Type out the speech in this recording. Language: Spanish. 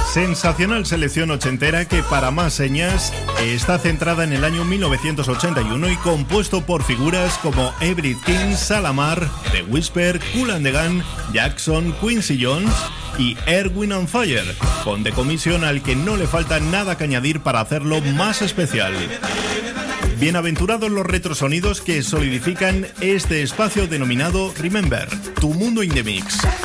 Sensacional selección ochentera que, para más señas, está centrada en el año 1981 y compuesto por figuras como Everett King, Salamar, The Whisper, Kool and the Gang, Jackson, Quincy Jones y Earth, Wind and Fire, con The Commission, al que no le falta nada que añadir para hacerlo más especial. Bienaventurados los retrosonidos que solidifican este espacio denominado Remember, tu mundo in the mix.